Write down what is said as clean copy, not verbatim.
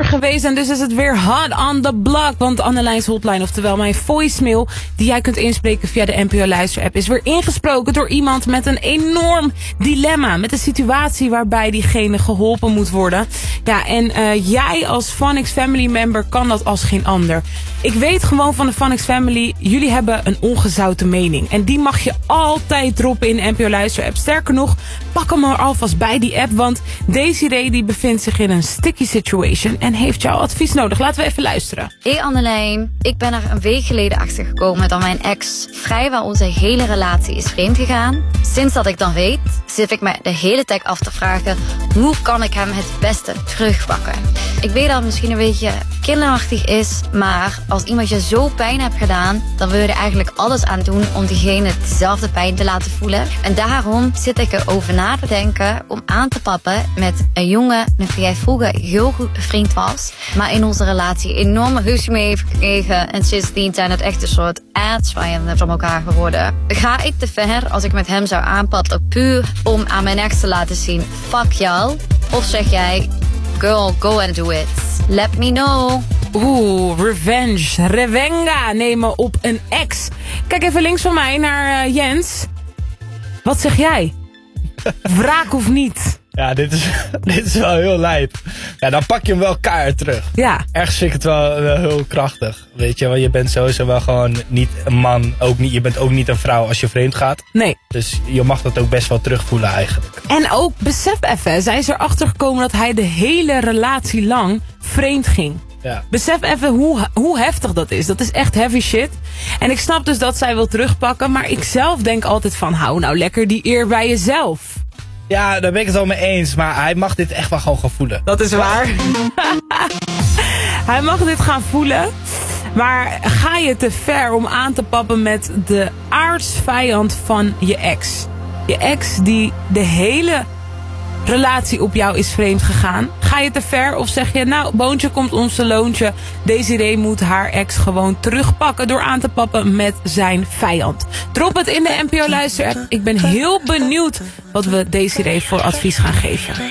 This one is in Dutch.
geweest en dus is het weer hot on the block. Want Annelijns hotline, oftewel mijn voicemail die jij kunt inspreken via de NPO Luister-app, is weer ingesproken door iemand met een enorm dilemma. Met een situatie waarbij diegene geholpen moet worden. Ja, en jij als Phonics Family member kan dat als geen ander. Ik weet gewoon van de Phonics Family, jullie hebben een ongezouten mening. En die mag je altijd droppen in de NPO Luister-app. Sterker nog, pak hem er alvast bij die app, want Desiree die bevindt zich in een sticky situation en heeft jouw advies nodig. Laten we even luisteren. Hey Annelijn, ik ben er een week geleden achter gekomen dat mijn ex vrijwel onze hele relatie is vreemd gegaan. Sinds dat ik dan weet, zit ik me de hele tijd af te vragen, hoe kan ik hem het beste terugpakken? Ik weet dat het misschien een beetje kinderachtig is, maar als iemand je zo pijn heeft gedaan, dan wil je er eigenlijk alles aan doen om diegene dezelfde pijn te laten voelen. En daarom zit ik erover na te denken om aan te pappen met een jongen met wie jij vroeger heel goed bevriend was, maar in onze relatie enorme ruzie mee heeft gekregen en sindsdien zijn het echt een soort aardsvijanden van elkaar geworden. Ga ik te ver als ik met hem zou aanpappen puur om aan mijn ex te laten zien, fuck jou? Of zeg jij, girl, go and do it. Let me know. Revenge. Revenga nemen op een ex. Kijk even links van mij naar Jens. Wat zeg jij? Wraak of niet? Ja, dit is wel heel lijp. Ja, dan pak je hem wel keihard terug. Ja. Ergens vind ik het wel heel krachtig. Weet je, want je bent sowieso wel gewoon niet een man. Je bent ook niet een vrouw als je vreemd gaat. Nee. Dus je mag dat ook best wel terugvoelen eigenlijk. En ook, besef even, zij is erachter gekomen dat hij de hele relatie lang vreemd ging. Ja. Besef even hoe heftig dat is. Dat is echt heavy shit. En ik snap dus dat zij wil terugpakken. Maar ik zelf denk altijd van, hou nou lekker die eer bij jezelf. Ja, daar ben ik het wel mee eens. Maar hij mag dit echt wel gewoon gaan voelen. Dat is waar. Hij mag dit gaan voelen. Maar ga je te ver om aan te pappen met de aardsvijand van je ex? Je ex die de hele relatie op jou is vreemd gegaan. Ga je te ver of zeg je, nou, boontje komt onze loontje. Desiree moet haar ex gewoon terugpakken door aan te pappen met zijn vijand. Drop het in de NPO Luister-app. Ik ben heel benieuwd wat we Desiree voor advies gaan geven.